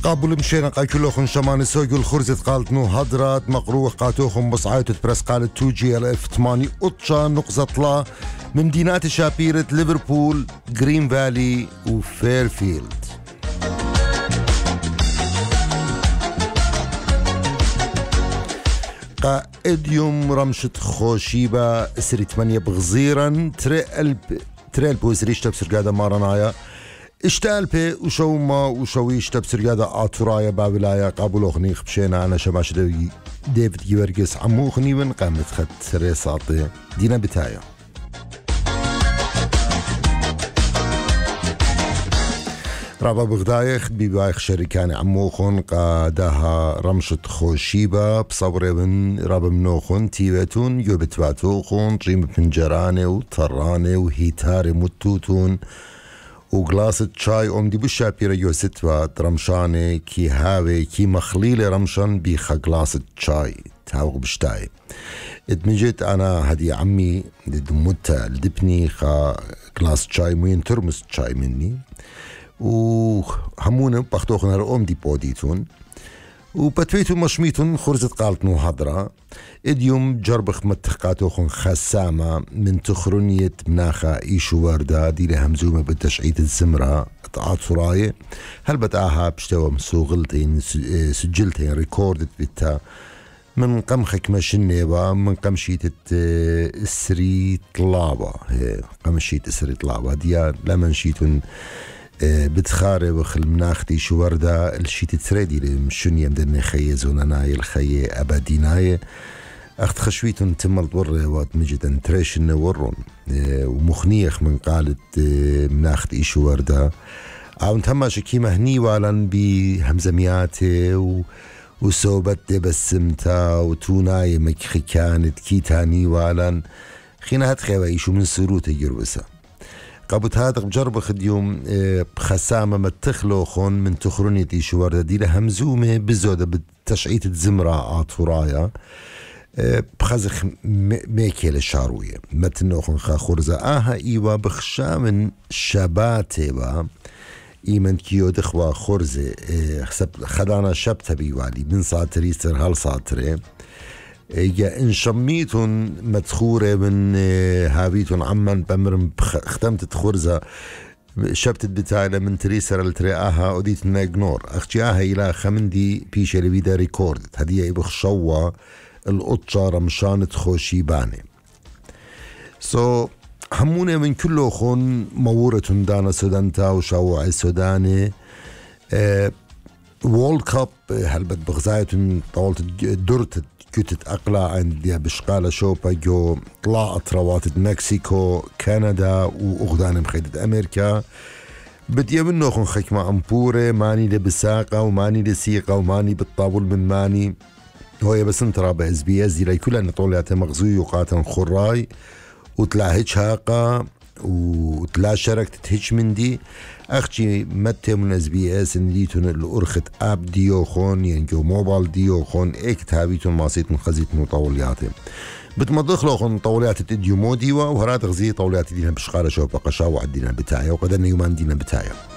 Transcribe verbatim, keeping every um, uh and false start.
قابل مشينا قاكلوخن شمان سوق الخرزة قالت نو هدرات مقروه قاتوخن بصعايتو تبرس قالت تو جي ال اف ثمانية أطشا نقزة لا من مدينات شابيرة ليفربول جرين فالي وفيرفيلد. قائد يوم رمشت خوشيبة سري ثمانية بغزيرا تري الب تري البوزريش تبسر قادة مارنايا اشتال بي وشوما وشويش تبسر قادة آتورايا باولايا قابلو خني خبشينا أنا شباش ديفيد جيورجيس عمو خني ون قامت خد سري ساطي دينا بتايا. رابا بغدايخ بيبايخ شركاني عموخن قادها رمشت خوشيبة بصوري من رابا منوخن تيبتون يوبتواتوخن ريم بنجراني وطراني وهيتاري متوتون وغلاسة شاي أم دي بشابيرا يوستوات رمشاني كي هاوي كي مخليلي رمشان بيخا غلاسة شاي تاوغ بشتاي ادمجت أنا هدي عمي دموتا لدبني خا غلاس شاي مين ترمس شاي مني وهمونا بختوخن هر أم دي بوديتون وبتويتون مشميتون خرزت قالت نو هضرة اديوم جربخ متخقاتوخن خسامة من تخرنية مناخة ايشو وردة دي همزومة بالتشعيد الزمرة طاعت سراية هل بتاعها بشتوى مسوغلتين سجلتين ريكوردت بتا من قمخك مشنيبا من قمشيت السري طلابة قمشيت السري طلابة دي لما نشيتون بتخاري وخل مناختي شو وردة الشي تتريدي مشون يمدن خيزون ناي الخي أبديناي أخت خشويتون تمل ورة وات مجد تريشن ورون ومخنيخ من قالت مناختي شو وردة أو نتهمش كي مهني والن بهمزمياتي وصوبت بسمتا وتوناي مكخي كانت كي تاني والن خينا هتخيوا يشو من سروت يجربسا قابت هذا بجرب خديوم بخسامة متخلوخون من تخرونيتي شو وردة دي همزومة بزودة بتشعيت الزمرة عطورايا بخزخ ميكي للشاروية متنوخن خا خرزة آها إيوا بخشامن شباتي با إيمن كيو دخوا خرزة خدانا شبتها بيوالي من ساطري سر هال ساطري يا إن شميتون مدخورة من هابيتون عمان بمرم ختمت تخرزة شبتت بتاعنا من تريسر الترياها وديت ناجنور أختياها إلى خمندي بيش اللي بيدا ريكوردت هدية بخشوة القطشة رمشانة خوشيباني سو so, همونة من كله خون مورة دانا سودانتا وشوع السوداني أه وولد كاب هلبت بغزايتون طولت درت كتت أقلع عندي بشقالة شوبا جو طلعت رواتد مكسيكو كندا وأغدان مخيدة أمريكا بدي منو خن خكمة أمبورة ماني لبساقة وماني لسيقة وماني بالطابل من ماني هو بس انترا بإس بي إس دي لي كلها نطولياتي مغزوي وقاتن خراي وطلع هيج هاقة وطلع شركة هيج من دي أختي متى من إس بي إس نديتون الأرخت أب ديوخون يعني جو موبايل ديوخون إيك تهابيتون ماسيت من خزيتون وطولياتي بتمضخ لوخون طوليات تديو موديوا وهرات غزي طوليات دينا بشقارة شوفا قشاوة دينا بتاعي وقدرنا يومان دينا بتاعي